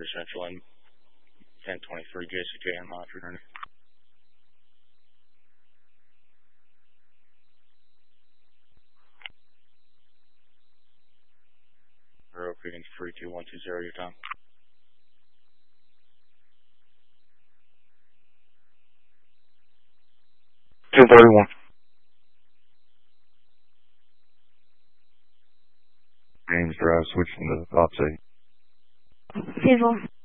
Central and 1023 JCJ and monitoring. Open 32120, your time. 1031. James Drive, switching to the top 8. 10-4.